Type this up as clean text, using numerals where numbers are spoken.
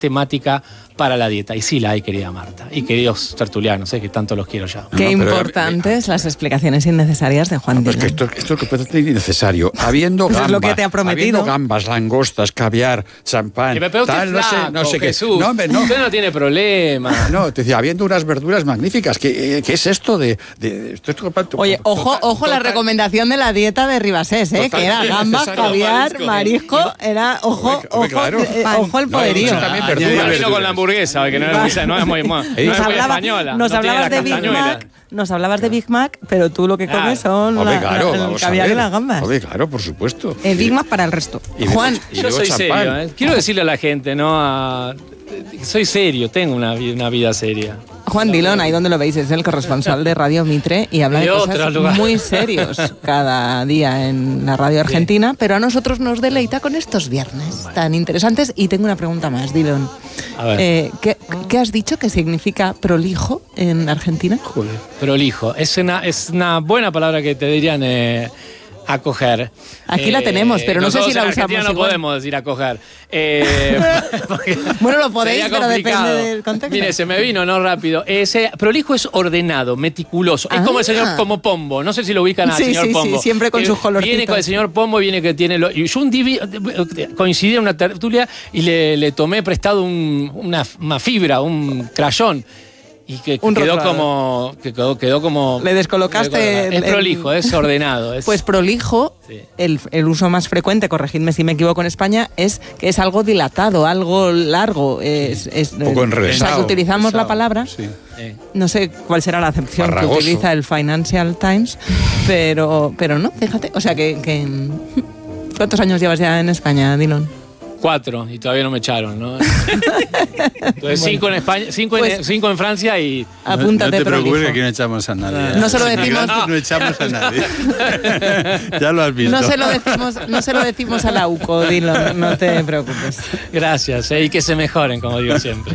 temática para la dieta. Y sí la hay, querida Marta. Y queridos tertulianos, que tanto los quiero ya. Qué importantes las explicaciones innecesarias de Juan Dillon. Esto es lo que puede ser innecesario. Habiendo Pues gambas, es lo que te ha prometido. habiendo gambas, langostas, caviar, champán, Pero usted tal, es flaco, no sé qué. Jesús. No, hombre, no. Usted no tiene problema. No, te decía, habiendo unas verduras magníficas. ¿Qué es esto de esto es Oye, ojo la recomendación de la dieta de Ribasés, que era gambas, caviar, marisco, era ojo el poderío. Yo vino con la hamburguesa, que no es muy española. Nos hablabas de Big Mac, pero tú lo que comes son el caviar y las gambas. Claro, por supuesto. El Big Mac para el resto. Juan, yo soy serio. Quiero decirle a la gente, soy serio, tengo una vida seria. Juan Dillon, ahí donde lo veis, es el corresponsal de Radio Mitre y habla de cosas muy serios cada día en la radio argentina, pero a nosotros nos deleita con estos viernes tan interesantes. Y tengo una pregunta más, Dillon. A ver. ¿Qué has dicho que significa prolijo en Argentina? Joder, prolijo. Es una buena palabra que te dirían acoger. Aquí la tenemos, pero no sé si la usamos. En Argentina no podemos decir acoger. Bueno, lo podéis, pero depende del contexto. Mire, se me vino, rápido. Prolijo es ordenado, meticuloso. Es como el señor Pombo. No sé si lo ubican al señor Pombo. Sí, siempre con sus colorcitos. Viene con el señor Pombo, viene que tiene... Y yo coincidí en una tertulia y le tomé prestado una fibra, un crayón. Y que quedó como... Le descolocaste... Es prolijo, es ordenado. Pues prolijo, sí. El uso más frecuente, corregidme si me equivoco en España, es que es algo dilatado, algo largo. Un poco enrevesado. O sea, que utilizamos la palabra... Sí. No sé cuál será la acepción Farragoso. Que utiliza el Financial Times, pero no, fíjate. O sea, que ¿cuántos años llevas ya en España, Dillon? 4 y todavía no me echaron, ¿no? Entonces 5 en España, 5 en Francia y... Apúntate, no te preocupes, que aquí no echamos a nadie. No se lo decimos. No echamos a nadie. Ya lo has visto. No se lo decimos a la UCO, Dillon, no te preocupes. Gracias, y que se mejoren, como digo siempre.